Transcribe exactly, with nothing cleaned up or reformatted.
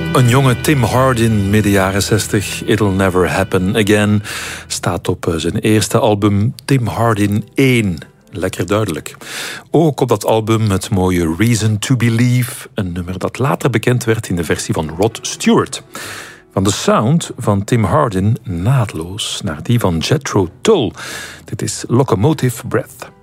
Een jonge Tim Hardin, midden jaren zestig, It'll Never Happen Again, staat op zijn eerste album Tim Hardin één. Lekker duidelijk. Ook op dat album het mooie Reason to Believe, een nummer dat later bekend werd in de versie van Rod Stewart. Van de sound van Tim Hardin naadloos naar die van Jethro Tull. Dit is Locomotive Breath.